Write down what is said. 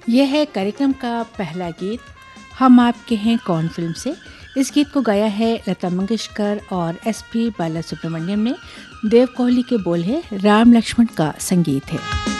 यह है कार्यक्रम का पहला गीत हम आपके हैं कौन फिल्म से। इस गीत को गाया है लता मंगेशकर और एसपी बालासुब्रमण्यम ने। देव कोहली के बोल है, राम लक्ष्मण का संगीत है।